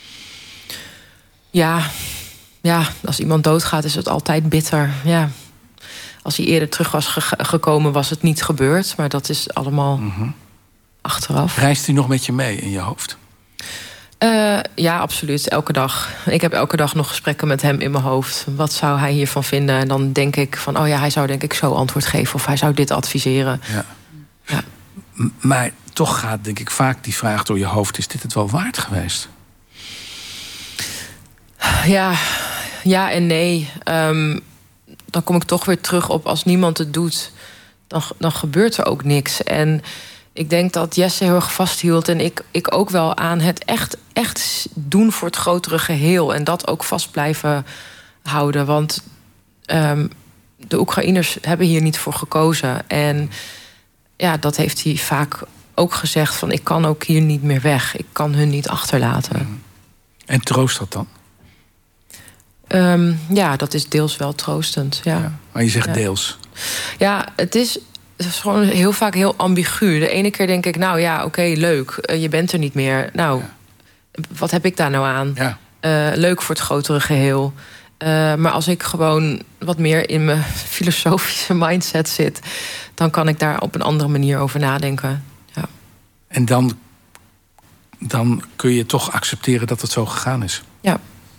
Ja, als iemand doodgaat is het altijd bitter. Ja. Als hij eerder terug was gekomen, was het niet gebeurd. Maar dat is allemaal achteraf. Reist hij nog met je mee in je hoofd? Ja, absoluut. Elke dag. Ik heb elke dag nog gesprekken met hem in mijn hoofd. Wat zou hij hiervan vinden? En dan denk ik van, hij zou denk ik zo antwoord geven. Of hij zou dit adviseren. Ja. Maar toch gaat denk ik vaak die vraag door je hoofd, is dit het wel waard geweest? Ja en nee. Dan kom ik toch weer terug op, als niemand het doet, dan gebeurt er ook niks. En ik denk dat Jesse heel erg vasthield. En ik ook wel aan het echt doen voor het grotere geheel. En dat ook vast blijven houden. Want de Oekraïners hebben hier niet voor gekozen. En dat heeft hij vaak ook gezegd. Van ik kan ook hier niet meer weg. Ik kan hun niet achterlaten. En troost dat dan? Dat is deels wel troostend. Ja. Maar je zegt deels. Ja, het is gewoon heel vaak heel ambigu. De ene keer denk ik, leuk. Je bent er niet meer. Wat heb ik daar nou aan? Ja. Leuk voor het grotere geheel. Maar als ik gewoon wat meer in mijn filosofische mindset zit, dan kan ik daar op een andere manier over nadenken. Ja. En dan kun je toch accepteren dat het zo gegaan is. Ja.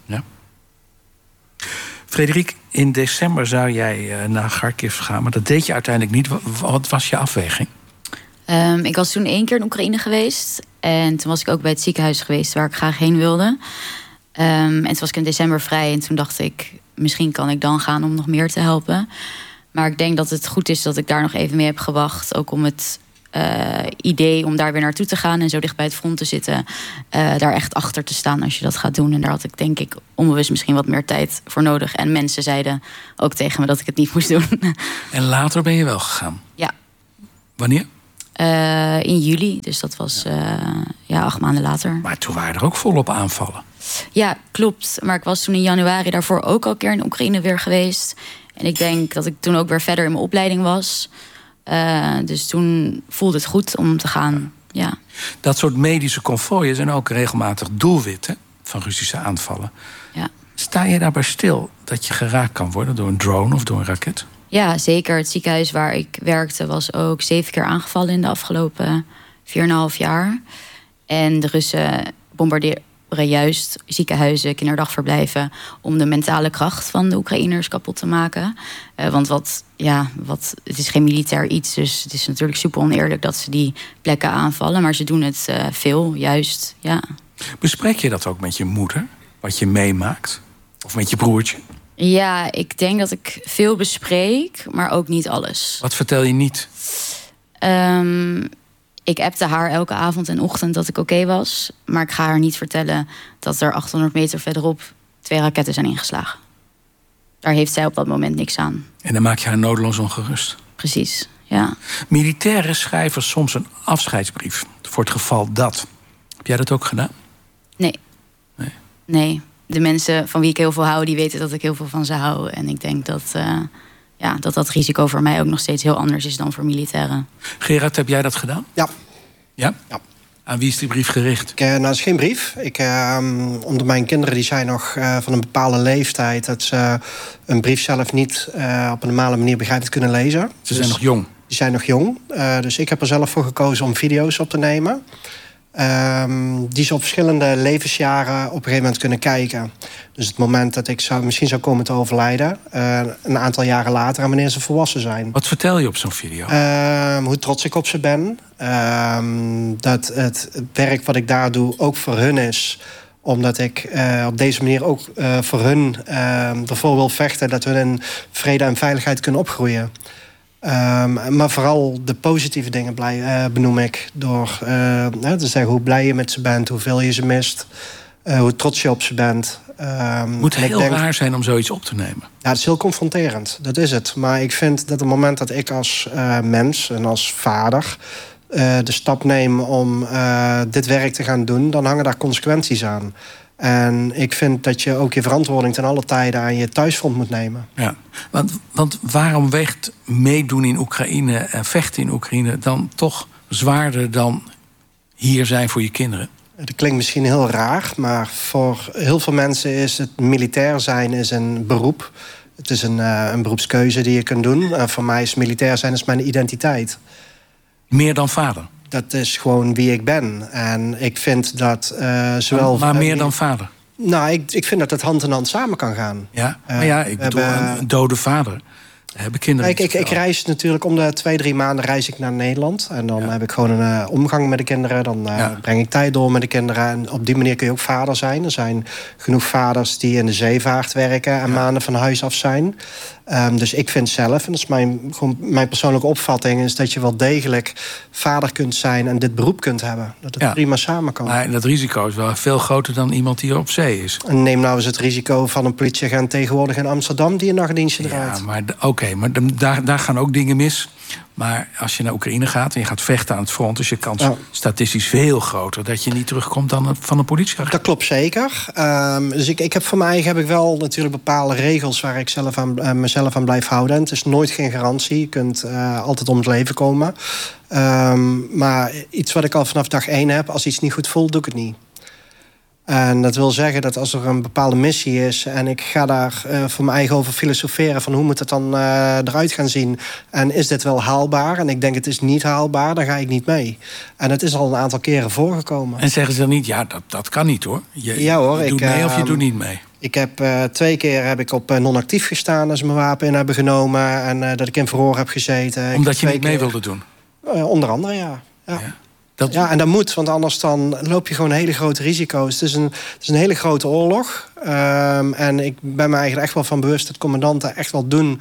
Frederik, in december zou jij naar Kharkiv gaan, maar dat deed je uiteindelijk niet. Wat was je afweging? Ik was toen 1 keer in Oekraïne geweest. En toen was ik ook bij het ziekenhuis geweest waar ik graag heen wilde. En toen was ik in december vrij. En toen dacht ik, misschien kan ik dan gaan om nog meer te helpen. Maar ik denk dat het goed is dat ik daar nog even mee heb gewacht. Ook om het idee om daar weer naartoe te gaan en zo dicht bij het front te zitten. Daar echt achter te staan als je dat gaat doen. En daar had ik denk ik onbewust misschien wat meer tijd voor nodig. En mensen zeiden ook tegen me dat ik het niet moest doen. En later ben je wel gegaan? Ja. Wanneer? In juli, dus dat was 8 maanden later. Maar toen waren er ook volop aanvallen. Ja, klopt. Maar ik was toen in januari daarvoor ook al een keer in Oekraïne weer geweest. En ik denk dat ik toen ook weer verder in mijn opleiding was. Dus toen voelde het goed om te gaan. Ja. Dat soort medische konvooien zijn ook regelmatig doelwitten van Russische aanvallen. Ja. Sta je daarbij stil dat je geraakt kan worden door een drone of door een raket? Ja, zeker. Het ziekenhuis waar ik werkte was ook 7 keer aangevallen in de afgelopen 4,5 jaar. En de Russen juist ziekenhuizen, kinderdagverblijven, om de mentale kracht van de Oekraïners kapot te maken. Want het is geen militair iets, dus het is natuurlijk super oneerlijk dat ze die plekken aanvallen. Maar ze doen het veel, juist, ja. Bespreek je dat ook met je moeder, wat je meemaakt? Of met je broertje? Ja, ik denk dat ik veel bespreek, maar ook niet alles. Wat vertel je niet? Ik appte haar elke avond en ochtend dat ik oké was. Maar ik ga haar niet vertellen dat er 800 meter verderop 2 raketten zijn ingeslagen. Daar heeft zij op dat moment niks aan. En dan maak je haar nodeloos ongerust. Precies, ja. Militairen schrijven soms een afscheidsbrief. Voor het geval dat. Heb jij dat ook gedaan? Nee. De mensen van wie ik heel veel hou, die weten dat ik heel veel van ze hou. En ik denk dat risico voor mij ook nog steeds heel anders is dan voor militairen. Gerard, heb jij dat gedaan? Ja. Ja? Aan wie is die brief gericht? Het is geen brief. Onder mijn kinderen die zijn nog van een bepaalde leeftijd dat ze een brief zelf niet op een normale manier begrijpend kunnen lezen. Ze zijn nog jong. Die zijn nog jong. Dus ik heb er zelf voor gekozen om video's op te nemen. Die ze op verschillende levensjaren op een gegeven moment kunnen kijken. Dus het moment dat ik misschien zou komen te overlijden, een aantal jaren later, en wanneer ze volwassen zijn. Wat vertel je op zo'n video? Hoe trots ik op ze ben. Dat het werk wat ik daar doe ook voor hun is. Omdat ik op deze manier ook voor hun ervoor wil vechten dat we in vrede en veiligheid kunnen opgroeien. Maar vooral de positieve dingen benoem ik door te zeggen hoe blij je met ze bent, hoeveel je ze mist, hoe trots je op ze bent. Het moet heel raar zijn om zoiets op te nemen. Ja, het is heel confronterend, dat is het. Maar ik vind dat op het moment dat ik als mens en als vader de stap neem om dit werk te gaan doen, dan hangen daar consequenties aan. En ik vind dat je ook je verantwoording ten alle tijden aan je thuisfront moet nemen. Ja, want waarom weegt meedoen in Oekraïne en vechten in Oekraïne dan toch zwaarder dan hier zijn voor je kinderen? Dat klinkt misschien heel raar, maar voor heel veel mensen is het militair zijn is een beroep. Het is een beroepskeuze die je kunt doen. Voor mij is militair zijn is mijn identiteit. Meer dan vader? Dat is gewoon wie ik ben. En ik vind dat zowel... Maar meer dan vader? Nou, ik vind dat het hand in hand samen kan gaan. Ja, maar ik bedoel, een dode vader hebben kinderen. Ik reis natuurlijk om de 2-3 maanden reis ik naar Nederland. En dan heb ik gewoon een omgang met de kinderen. Dan breng ik tijd door met de kinderen. En op die manier kun je ook vader zijn. Er zijn genoeg vaders die in de zeevaart werken en maanden van huis af zijn. Dus ik vind zelf, en dat is mijn persoonlijke opvatting, is dat je wel degelijk vader kunt zijn en dit beroep kunt hebben. Dat het prima samen kan. Maar dat risico is wel veel groter dan iemand die op zee is. En neem nou eens het risico van een politieagent tegenwoordig in Amsterdam die een nachtdienstje draait. Ja, maar maar daar gaan ook dingen mis. Maar als je naar Oekraïne gaat en je gaat vechten aan het front, is je kans statistisch veel groter dat je niet terugkomt dan van een politieagent. Dat klopt zeker. Dus ik heb voor mij heb ik wel natuurlijk bepaalde regels waar ik mezelf aan blijf houden. En het is nooit geen garantie. Je kunt altijd om het leven komen. Maar iets wat ik al vanaf dag 1 heb, als iets niet goed voelt, doe ik het niet. En dat wil zeggen dat als er een bepaalde missie is en ik ga daar voor mijn eigen over filosoferen van hoe moet het dan eruit gaan zien en is dit wel haalbaar en ik denk het is niet haalbaar, dan ga ik niet mee. En het is al een aantal keren voorgekomen. En zeggen ze dan niet, ja, dat kan niet hoor. Ja hoor. Je doet mee of je doet niet mee. Ik heb 2 keer op non-actief gestaan als ze mijn wapen in hebben genomen en dat ik in verhoor heb gezeten. Omdat je niet mee wilde doen? Onder andere, ja. Ja, en dat moet, want anders dan loop je gewoon hele grote risico's. Het is een hele grote oorlog. En ik ben me eigenlijk echt wel van bewust dat commandanten echt wel doen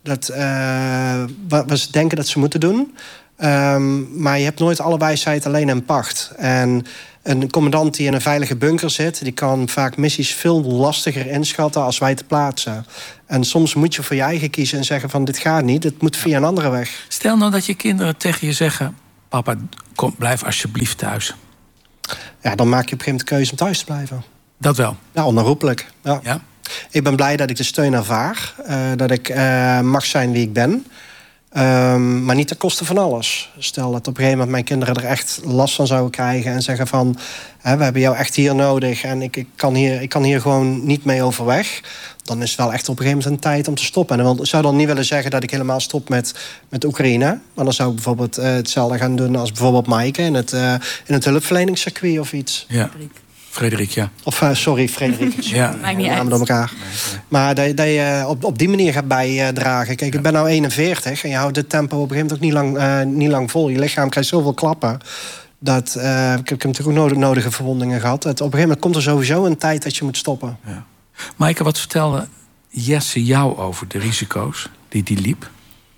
wat ze denken dat ze moeten doen. Maar je hebt nooit alle wijsheid alleen in pacht. En een commandant die in een veilige bunker zit, die kan vaak missies veel lastiger inschatten als wij te plaatsen. En soms moet je voor je eigen kiezen en zeggen van dit gaat niet, het moet via een andere weg. Stel nou dat je kinderen tegen je zeggen, papa, blijf alsjeblieft thuis. Ja, dan maak je op een gegeven moment de keuze om thuis te blijven. Dat wel? Ja, onherroepelijk. Ja? Ik ben blij dat ik de steun ervaar. Dat ik mag zijn wie ik ben. Maar niet ten koste van alles. Stel dat op een gegeven moment mijn kinderen er echt last van zouden krijgen en zeggen van, we hebben jou echt hier nodig en ik kan hier gewoon niet mee overweg. Dan is het wel echt op een gegeven moment een tijd om te stoppen. En ik zou dan niet willen zeggen dat ik helemaal stop met Oekraïne. Maar dan zou ik bijvoorbeeld hetzelfde gaan doen als bijvoorbeeld Maaike in het hulpverleningscircuit of iets. Ja. Frederik, ja. Of, sorry, Frederik. Ja. Maakt niet uit. Door elkaar. Maar dat je op die manier gaat bijdragen. Kijk, ik ben nou 41 en je houdt dit tempo op een gegeven moment ook niet lang vol. Je lichaam krijgt zoveel klappen. Dat, ik heb natuurlijk ook nodige verwondingen gehad. Op een gegeven moment komt er sowieso een tijd dat je moet stoppen. Ja. Maaike, wat vertelde Jesse jou over de risico's die liep?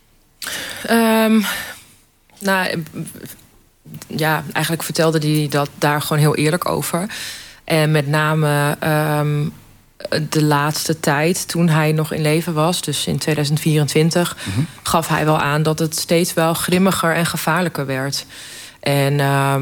Eigenlijk vertelde hij dat daar gewoon heel eerlijk over. En met name de laatste tijd, toen hij nog in leven was, dus in 2024, gaf hij wel aan dat het steeds wel grimmiger en gevaarlijker werd. En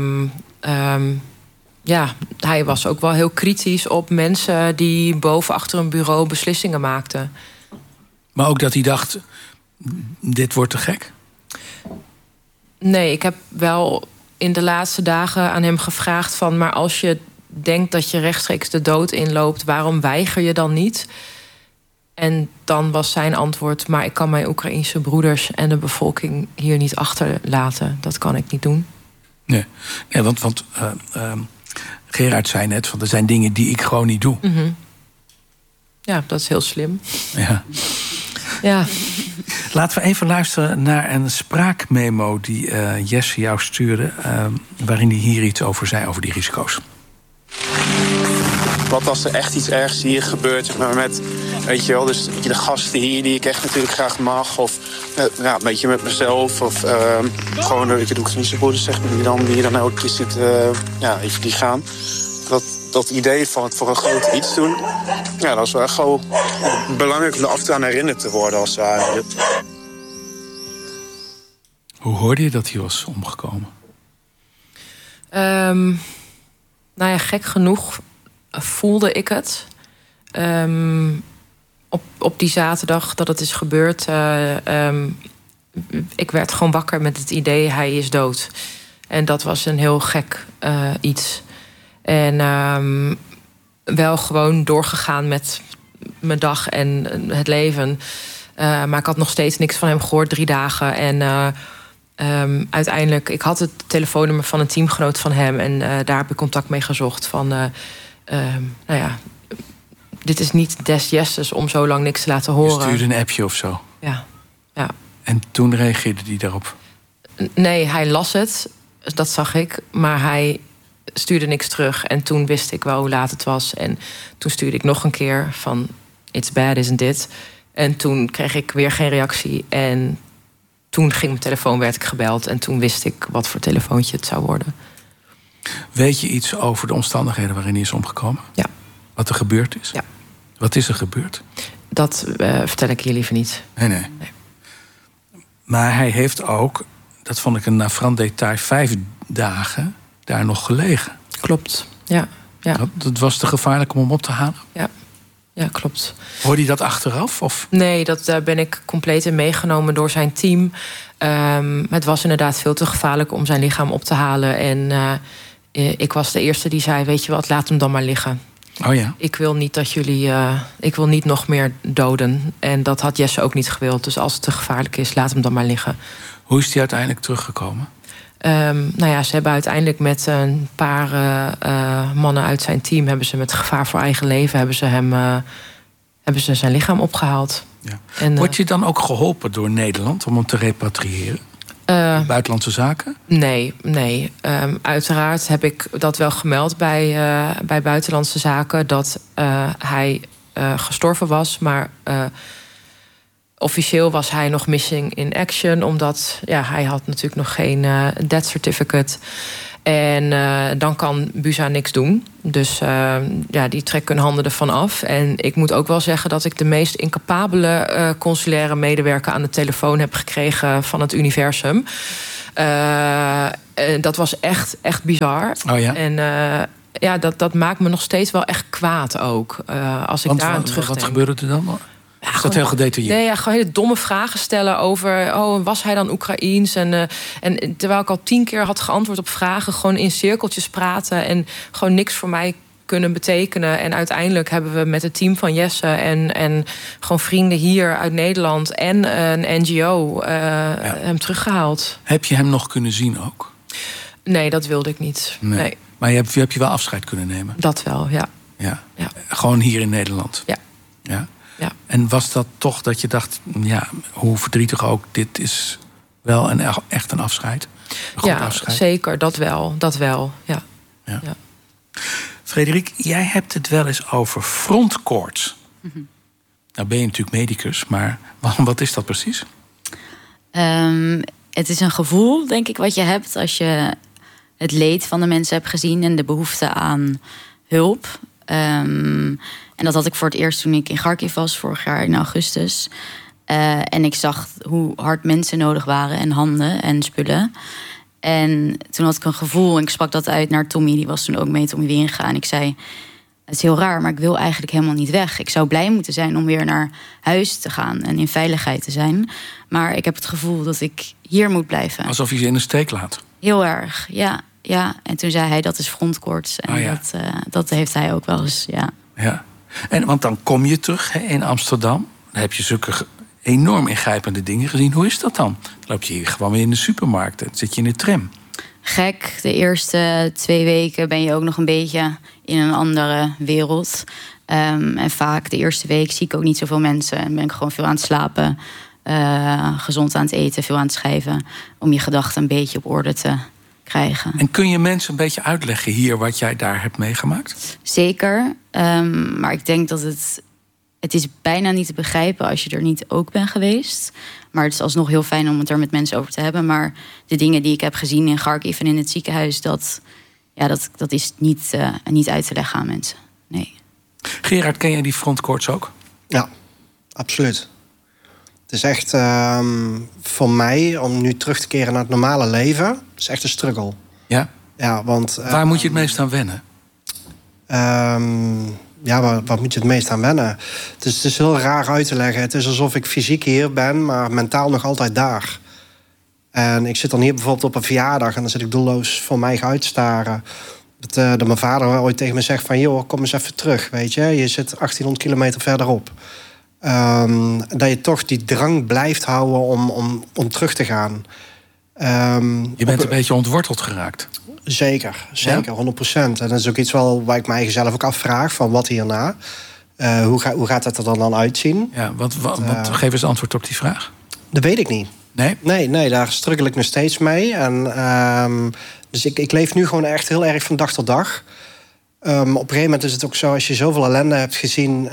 hij was ook wel heel kritisch op mensen die boven achter een bureau beslissingen maakten. Maar ook dat hij dacht, dit wordt te gek? Nee, ik heb wel in de laatste dagen aan hem gevraagd van, maar als je denkt dat je rechtstreeks de dood inloopt, waarom weiger je dan niet? En dan was zijn antwoord, maar ik kan mijn Oekraïense broeders en de bevolking hier niet achterlaten. Dat kan ik niet doen. Nee, want Gerard zei net, van er zijn dingen die ik gewoon niet doe. Mm-hmm. Ja, dat is heel slim. Ja. Ja. Laten we even luisteren naar een spraakmemo die Jesse jou stuurde, waarin hij hier iets over zei, over die risico's. Wat als er echt iets ergs hier gebeurt, maar met, weet je wel, dus de gasten hier die ik echt natuurlijk graag mag, of een beetje met mezelf, of gewoon de Oekraïnse broeders, zeg maar, die dan elke keer zitten, die gaan. Dat idee van het voor een groot iets doen, dat is wel gewoon belangrijk om er af en toe aan herinnerd te worden als het. Hoe hoorde je dat hij was omgekomen? Gek genoeg voelde ik het. Op die zaterdag dat het is gebeurd, ik werd gewoon wakker met het idee, hij is dood. En dat was een heel gek iets. En wel gewoon doorgegaan met mijn dag en het leven. Maar ik had nog steeds niks van hem gehoord, 3 dagen. En uiteindelijk, ik had het telefoonnummer van een teamgenoot van hem. En daar heb ik contact mee gezocht. Van, dit is niet des jesses om zo lang niks te laten horen. Je stuurde een appje of zo? Ja. En toen reageerde hij daarop? Nee, hij las het. Dat zag ik. Maar hij stuurde niks terug. En toen wist ik wel hoe laat het was. En toen stuurde ik nog een keer van, it's bad, isn't it? En toen kreeg ik weer geen reactie. En toen ging mijn telefoon, werd ik gebeld. En toen wist ik wat voor telefoontje het zou worden. Weet je iets over de omstandigheden waarin hij is omgekomen? Ja. Wat er gebeurd is? Ja. Wat is er gebeurd? Dat vertel ik je liever niet. Nee. Maar hij heeft ook, dat vond ik een navrant detail, 5 dagen daar nog gelegen. Klopt, ja. Dat was te gevaarlijk om hem op te halen? Ja, klopt. Hoorde je dat achteraf? Of? Nee, daar ben ik compleet in meegenomen door zijn team. Het was inderdaad veel te gevaarlijk om zijn lichaam op te halen. En ik was de eerste die zei, weet je wat, laat hem dan maar liggen. Oh ja? Ik wil niet dat jullie, ik wil niet nog meer doden. En dat had Jesse ook niet gewild. Dus als het te gevaarlijk is, laat hem dan maar liggen. Hoe is hij uiteindelijk teruggekomen? Ze hebben uiteindelijk met een paar mannen uit zijn team, hebben ze met gevaar voor eigen leven, hebben ze zijn lichaam opgehaald. Ja. En, word je dan ook geholpen door Nederland om hem te repatriëren? Buitenlandse zaken? Nee. Uiteraard heb ik dat wel gemeld bij Buitenlandse Zaken, dat hij gestorven was, maar officieel was hij nog missing in action, omdat hij had natuurlijk nog geen death certificate. En dan kan BUSA niks doen. Dus die trekken hun handen ervan af. En ik moet ook wel zeggen dat ik de meest incapabele consulaire medewerker aan de telefoon heb gekregen van het universum. Dat was echt bizar. Oh ja? En dat maakt me nog steeds wel echt kwaad ook. Als ik daar aan terugdenk. Wat gebeurde er dan? Is dat heel gedetailleerd? Nee, gewoon hele domme vragen stellen over, was hij dan Oekraïens? En terwijl ik al 10 keer had geantwoord op vragen, gewoon in cirkeltjes praten en gewoon niks voor mij kunnen betekenen. En uiteindelijk hebben we met het team van Jesse en gewoon vrienden hier uit Nederland en een NGO hem teruggehaald. Heb je hem nog kunnen zien ook? Nee, dat wilde ik niet. Nee. Maar heb je wel afscheid kunnen nemen? Dat wel, ja. Ja. Gewoon hier in Nederland? Ja. Ja. En was dat toch dat je dacht, hoe verdrietig ook, dit is wel echt een afscheid? Een goed afscheid? Zeker, dat wel. Ja. Frederik, jij hebt het wel eens over frontkoorts. Mm-hmm. Nou ben je natuurlijk medicus, maar wat is dat precies? Het is een gevoel, denk ik, wat je hebt als je het leed van de mensen hebt gezien en de behoefte aan hulp. En dat had ik voor het eerst toen ik in Kharkiv was, vorig jaar in augustus. En ik zag hoe hard mensen nodig waren en handen en spullen. En toen had ik een gevoel en ik sprak dat uit naar Tommy. Die was toen ook mee, Tommy Wieringa. En ik zei, het is heel raar, maar ik wil eigenlijk helemaal niet weg. Ik zou blij moeten zijn om weer naar huis te gaan en in veiligheid te zijn. Maar ik heb het gevoel dat ik hier moet blijven. Alsof je ze in de steek laat? Heel erg, ja. En toen zei hij, dat is frontkoorts. En dat heeft hij ook wel eens, Ja. Want dan kom je terug in Amsterdam. Dan heb je zulke enorm ingrijpende dingen gezien. Hoe is dat dan? Dan loop je hier gewoon weer in de supermarkt. Dan zit je in de tram. Gek. De eerste 2 weken ben je ook nog een beetje in een andere wereld. En vaak de eerste week zie ik ook niet zoveel mensen. En ben ik gewoon veel aan het slapen. Gezond aan het eten, veel aan het schrijven. Om je gedachten een beetje op orde te krijgen. En kun je mensen een beetje uitleggen hier wat jij daar hebt meegemaakt? Zeker. Maar ik denk dat het is bijna niet te begrijpen als je er niet ook bent geweest. Maar het is alsnog heel fijn om het er met mensen over te hebben. Maar de dingen die ik heb gezien in Kharkiv en in het ziekenhuis, dat is niet uit te leggen aan mensen. Nee. Gerard, ken jij die frontkoorts ook? Ja, absoluut. Het is echt voor mij om nu terug te keren naar het normale leven, is echt een struggle. Ja? Ja, want waar moet je het meest aan wennen? Waar moet je het meest aan wennen? Het is heel raar uit te leggen. Het is alsof ik fysiek hier ben, maar mentaal nog altijd daar. En ik zit dan hier bijvoorbeeld op een verjaardag en dan zit ik doelloos voor mij uit te staren. Dat mijn vader ooit tegen me zegt van, joh, kom eens even terug, weet je. Je zit 1800 kilometer verderop. Dat je toch die drang blijft houden om terug te gaan. Je bent een beetje ontworteld geraakt. Zeker, 100%. En dat is ook iets waar ik mij zelf ook afvraag, van wat hierna? Hoe gaat het er dan uitzien? Ja, geef eens antwoord op die vraag. Dat weet ik niet. Nee? Nee, daar struggle ik nog steeds mee. En, dus ik leef nu gewoon echt heel erg van dag tot dag. Op een gegeven moment is het ook zo, als je zoveel ellende hebt gezien.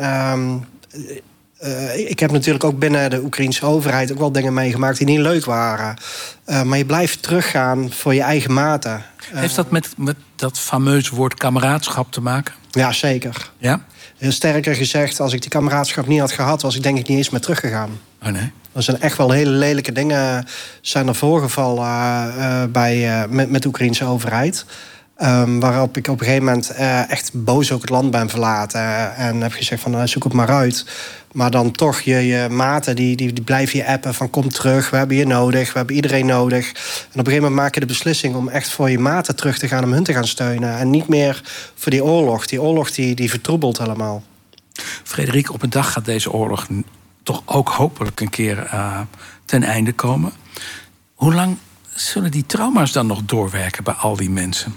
Ik heb natuurlijk ook binnen de Oekraïnse overheid ook wel dingen meegemaakt die niet leuk waren. Maar je blijft teruggaan voor je eigen maten. Heeft dat met dat fameuze woord kameraadschap te maken? Ja, zeker. Ja? Heel sterker gezegd, als ik die kameraadschap niet had gehad, was ik denk ik niet eens meer teruggegaan. Oh nee? Er zijn echt wel hele lelijke dingen zijn er voorgevallen met de Oekraïnse overheid. Waarop ik op een gegeven moment echt boos ook het land ben verlaten. En heb gezegd van, zoek het maar uit. Maar dan toch je maten, die blijven je appen van, kom terug, we hebben je nodig, we hebben iedereen nodig. En op een gegeven moment maak je de beslissing om echt voor je maten terug te gaan, om hun te gaan steunen. En niet meer voor die oorlog. Die oorlog die vertroebelt helemaal. Frederik, op een dag gaat deze oorlog toch ook hopelijk een keer ten einde komen. Hoe lang zullen die trauma's dan nog doorwerken bij al die mensen?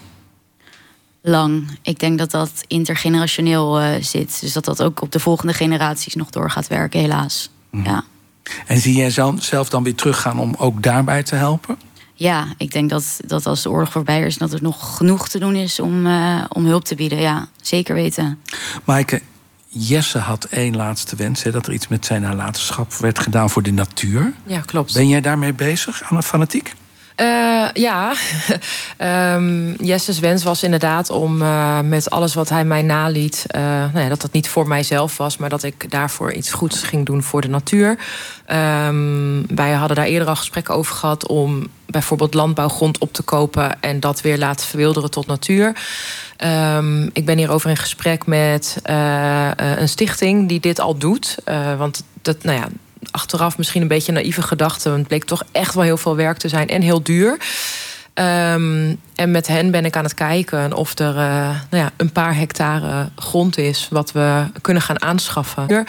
Lang. Ik denk dat dat intergenerationeel zit. Dus dat ook op de volgende generaties nog door gaat werken, helaas. Ja. En zie jij zelf dan weer teruggaan om ook daarbij te helpen? Ja, ik denk dat als de oorlog voorbij is, dat er nog genoeg te doen is om hulp te bieden. Ja, zeker weten. Maaike, Jesse had één laatste wens, dat er iets met zijn nalatenschap werd gedaan voor de natuur. Ja, klopt. Ben jij daarmee bezig, aan het fanatiek? Ja, Jesse's wens was inderdaad om met alles wat hij mij naliet, dat niet voor mijzelf was, maar dat ik daarvoor iets goeds ging doen voor de natuur. Wij hadden daar eerder al gesprekken over gehad om bijvoorbeeld landbouwgrond op te kopen en dat weer laten verwilderen tot natuur. Ik ben hierover in gesprek met een stichting die dit al doet. Want dat, achteraf misschien een beetje een naïeve gedachte. Want het bleek toch echt wel heel veel werk te zijn en heel duur. En met hen ben ik aan het kijken of er een paar hectare grond is wat we kunnen gaan aanschaffen.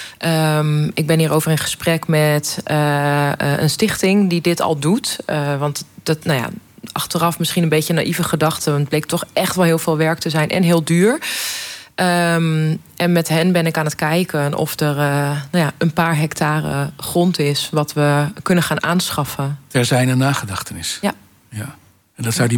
Ik ben hierover in gesprek met een stichting die dit al doet. Want dat, achteraf misschien een beetje een naïeve gedachte. Want het bleek toch echt wel heel veel werk te zijn en heel duur. En met hen ben ik aan het kijken of er een paar hectare grond is wat we kunnen gaan aanschaffen. Ter zijner nagedachtenis. Ja. En dat zou die